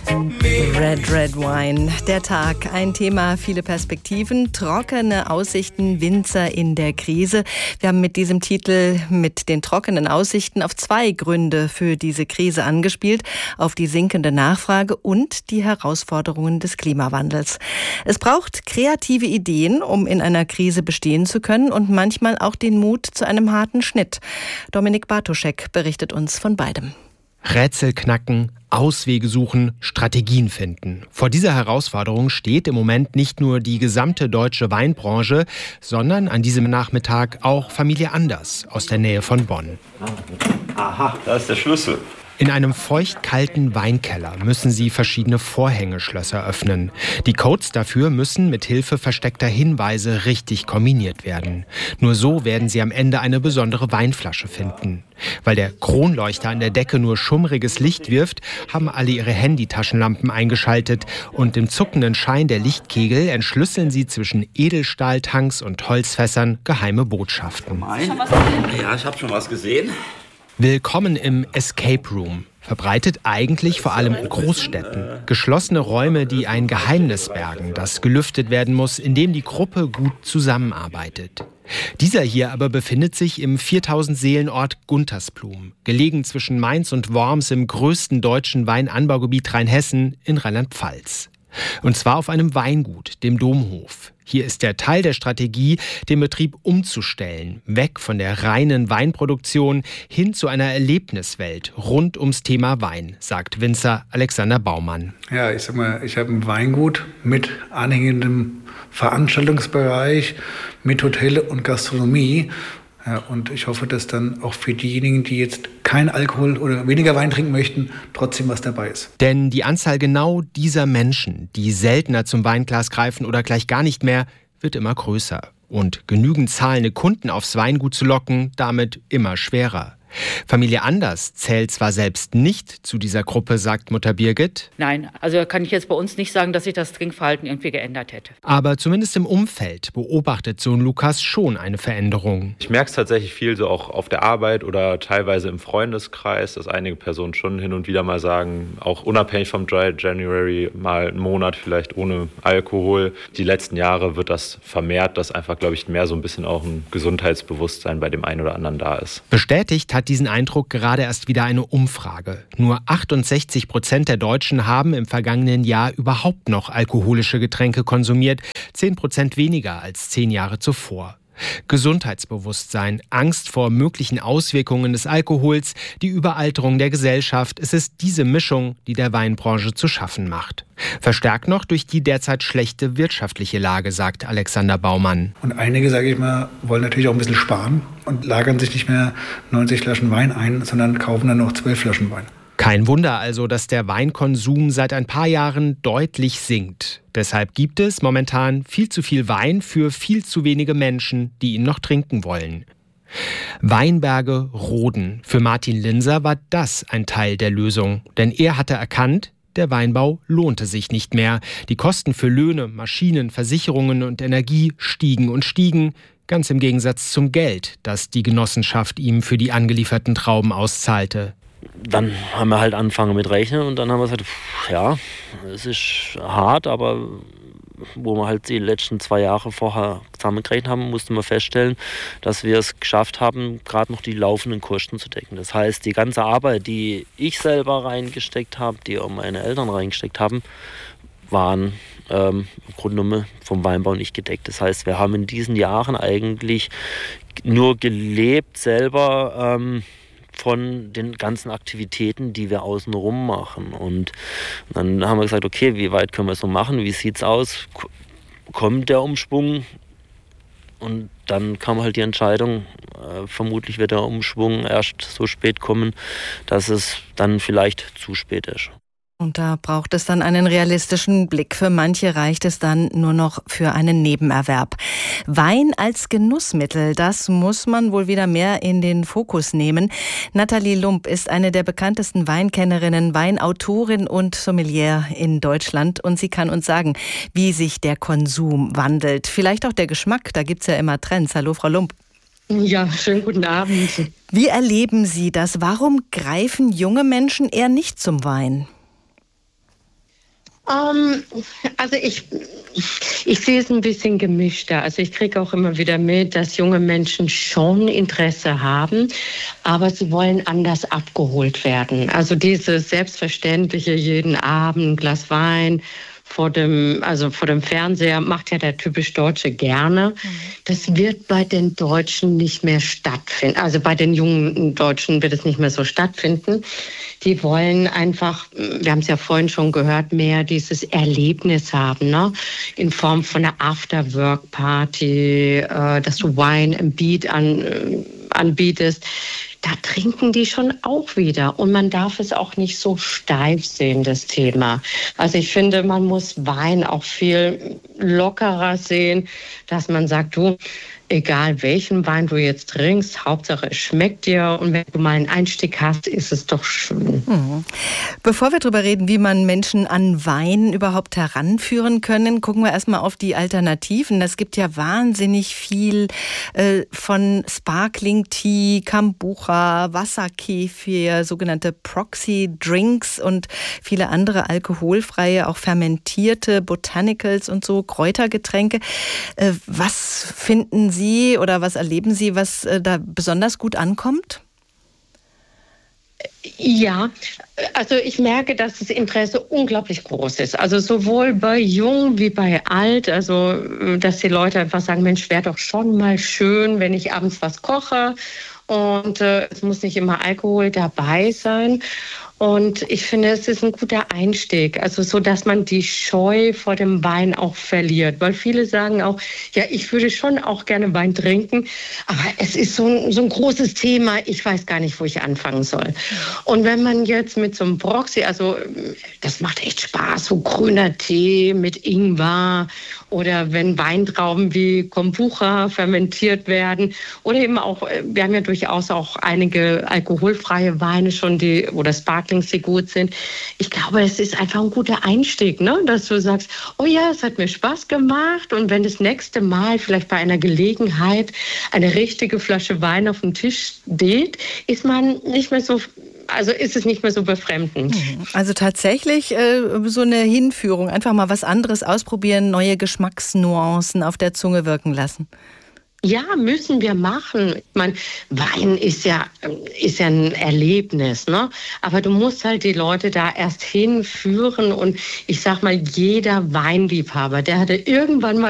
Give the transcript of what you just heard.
Red, Red Wine, der Tag, ein Thema, viele Perspektiven, trockene Aussichten, Winzer in der Krise. Wir haben mit diesem Titel, mit den trockenen Aussichten, auf zwei Gründe für diese Krise angespielt, auf die sinkende Nachfrage und die Herausforderungen des Klimawandels. Es braucht kreative Ideen, um in einer Krise bestehen zu können und manchmal auch den Mut zu einem harten Schnitt. Dominik Bartoschek berichtet uns von beidem. Rätsel knacken, Auswege suchen, Strategien finden. Vor dieser Herausforderung steht im Moment nicht nur die gesamte deutsche Weinbranche, sondern an diesem Nachmittag auch Familie Anders aus der Nähe von Bonn. Aha, da ist der Schlüssel. In einem feuchtkalten Weinkeller müssen sie verschiedene Vorhängeschlösser öffnen. Die Codes dafür müssen mit Hilfe versteckter Hinweise richtig kombiniert werden. Nur so werden sie am Ende eine besondere Weinflasche finden. Weil der Kronleuchter an der Decke nur schummriges Licht wirft, haben alle ihre Handytaschenlampen eingeschaltet und im zuckenden Schein der Lichtkegel entschlüsseln sie zwischen Edelstahltanks und Holzfässern geheime Botschaften. Ja, ich habe schon was gesehen. Willkommen im Escape Room. Verbreitet eigentlich vor allem in Großstädten. Geschlossene Räume, die ein Geheimnis bergen, das gelüftet werden muss, indem die Gruppe gut zusammenarbeitet. Dieser hier aber befindet sich im 4000-Seelen-Ort Guntersblum, gelegen zwischen Mainz und Worms im größten deutschen Weinanbaugebiet Rheinhessen in Rheinland-Pfalz. Und zwar auf einem Weingut, dem Domhof. Hier ist der Teil der Strategie, den Betrieb umzustellen, weg von der reinen Weinproduktion hin zu einer Erlebniswelt rund ums Thema Wein, sagt Winzer Alexander Baumann. Ja, ich sag mal, ich habe ein Weingut mit anhängendem Veranstaltungsbereich, mit Hotel und Gastronomie. Ja, und ich hoffe, dass dann auch für diejenigen, die jetzt kein Alkohol oder weniger Wein trinken möchten, trotzdem was dabei ist. Denn die Anzahl genau dieser Menschen, die seltener zum Weinglas greifen oder gleich gar nicht mehr, wird immer größer. Und genügend zahlende Kunden aufs Weingut zu locken, damit immer schwerer. Familie Anders zählt zwar selbst nicht zu dieser Gruppe, sagt Mutter Birgit. Nein, also kann ich jetzt bei uns nicht sagen, dass sich das Trinkverhalten irgendwie geändert hätte. Aber zumindest im Umfeld beobachtet Sohn Lukas schon eine Veränderung. Ich merke es tatsächlich viel so auch auf der Arbeit oder teilweise im Freundeskreis, dass einige Personen schon hin und wieder mal sagen, auch unabhängig vom Dry January, mal einen Monat vielleicht ohne Alkohol. Die letzten Jahre wird das vermehrt, dass einfach, glaube ich, mehr so ein bisschen auch ein Gesundheitsbewusstsein bei dem einen oder anderen da ist. Bestätigt hat diesen Eindruck gerade erst wieder eine Umfrage. Nur 68% der Deutschen haben im vergangenen Jahr überhaupt noch alkoholische Getränke konsumiert, 10% weniger als 10 Jahre zuvor. Gesundheitsbewusstsein, Angst vor möglichen Auswirkungen des Alkohols, die Überalterung der Gesellschaft, es ist diese Mischung, die der Weinbranche zu schaffen macht. Verstärkt noch durch die derzeit schlechte wirtschaftliche Lage, sagt Alexander Baumann. Und einige, sage ich mal, wollen natürlich auch ein bisschen sparen und lagern sich nicht mehr 90 Flaschen Wein ein, sondern kaufen dann noch 12 Flaschen Wein. Kein Wunder also, dass der Weinkonsum seit ein paar Jahren deutlich sinkt. Deshalb gibt es momentan viel zu viel Wein für viel zu wenige Menschen, die ihn noch trinken wollen. Weinberge roden. Für Martin Linser war das ein Teil der Lösung. Denn er hatte erkannt, der Weinbau lohnte sich nicht mehr. Die Kosten für Löhne, Maschinen, Versicherungen und Energie stiegen und stiegen. Ganz im Gegensatz zum Geld, das die Genossenschaft ihm für die angelieferten Trauben auszahlte. Dann haben wir halt angefangen mit Rechnen und dann haben wir gesagt, ja, es ist hart, aber wo wir halt die letzten 2 Jahre vorher zusammengerechnet haben, mussten wir feststellen, dass wir es geschafft haben, gerade noch die laufenden Kosten zu decken. Das heißt, die ganze Arbeit, die ich selber reingesteckt habe, die auch meine Eltern reingesteckt haben, waren im Grunde genommen vom Weinbau nicht gedeckt. Das heißt, wir haben in diesen Jahren eigentlich nur gelebt selber von den ganzen Aktivitäten, die wir außenrum machen. Und dann haben wir gesagt, okay, wie weit können wir es so machen? Wie sieht es aus? Kommt der Umschwung? Und dann kam halt die Entscheidung, vermutlich wird der Umschwung erst so spät kommen, dass es dann vielleicht zu spät ist. Und da braucht es dann einen realistischen Blick. Für manche reicht es dann nur noch für einen Nebenerwerb. Wein als Genussmittel, das muss man wohl wieder mehr in den Fokus nehmen. Nathalie Lump ist eine der bekanntesten Weinkennerinnen, Weinautorin und Sommelier in Deutschland. Und sie kann uns sagen, wie sich der Konsum wandelt. Vielleicht auch der Geschmack, da gibt's ja immer Trends. Hallo, Frau Lump. Ja, schönen guten Abend. Wie erleben Sie das? Warum greifen junge Menschen eher nicht zum Wein? Also ich sehe es ein bisschen gemischter. Also ich kriege auch immer wieder mit, dass junge Menschen schon Interesse haben, aber sie wollen anders abgeholt werden. Also dieses selbstverständliche jeden Abend ein Glas Wein vor dem Fernseher macht ja der typisch Deutsche gerne. Das wird bei den Deutschen nicht mehr stattfinden. Also bei den jungen Deutschen wird es nicht mehr so stattfinden. Die wollen einfach, wir haben es ja vorhin schon gehört, mehr dieses Erlebnis haben, ne? In Form von einer After-Work-Party, dass du Wine im Beat anbietest. Da trinken die schon auch wieder. Und man darf es auch nicht so steif sehen, das Thema. Also ich finde, man muss Wein auch viel lockerer sehen, dass man sagt, du, egal welchen Wein du jetzt trinkst, Hauptsache es schmeckt dir und wenn du mal einen Einstieg hast, ist es doch schön. Bevor wir darüber reden, wie man Menschen an Wein überhaupt heranführen können, gucken wir erstmal auf die Alternativen. Es gibt ja wahnsinnig viel von Sparkling Tea, Kombucha, Wasserkefir, sogenannte Proxy Drinks und viele andere alkoholfreie, auch fermentierte Botanicals und so Kräutergetränke. Was finden Sie oder was erleben Sie, was da besonders gut ankommt? Ja, also ich merke, dass das Interesse unglaublich groß ist. Also sowohl bei Jung wie bei Alt. Also dass die Leute einfach sagen, Mensch, wäre doch schon mal schön, wenn ich abends was koche. Und es muss nicht immer Alkohol dabei sein. Und ich finde, es ist ein guter Einstieg, also so, dass man die Scheu vor dem Wein auch verliert. Weil viele sagen auch, ja, ich würde schon auch gerne Wein trinken, aber es ist so ein großes Thema, ich weiß gar nicht, wo ich anfangen soll. Und wenn man jetzt mit so einem Proxy, also das macht echt Spaß, so grüner Tee mit Ingwer oder wenn Weintrauben wie Kombucha fermentiert werden oder eben auch, wir haben ja durchaus auch einige alkoholfreie Weine schon, oder Sparklings, die gut sind. Ich glaube, es ist einfach ein guter Einstieg, ne? Dass du sagst, oh ja, es hat mir Spaß gemacht und wenn das nächste Mal vielleicht bei einer Gelegenheit eine richtige Flasche Wein auf dem Tisch steht, ist man nicht mehr so, also ist es nicht mehr so befremdend. Also tatsächlich so eine Hinführung, einfach mal was anderes ausprobieren, neue Geschmacksnuancen auf der Zunge wirken lassen. Ja, müssen wir machen. Ich meine, Wein ist ja ein Erlebnis, ne? Aber du musst halt die Leute da erst hinführen und ich sag mal, jeder Weinliebhaber, der hatte irgendwann mal